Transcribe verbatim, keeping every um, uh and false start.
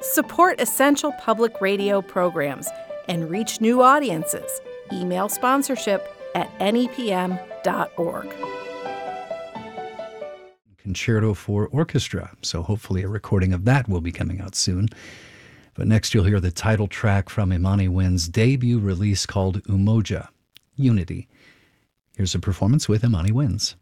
Support essential public radio programs and reach new audiences. Email sponsorship at N E P M dot org. Concerto for Orchestra, so hopefully a recording of that will be coming out soon. But next you'll hear the title track from Imani Wynn's debut release called Umoja, Unity. Here's a performance with Imani Wynn's.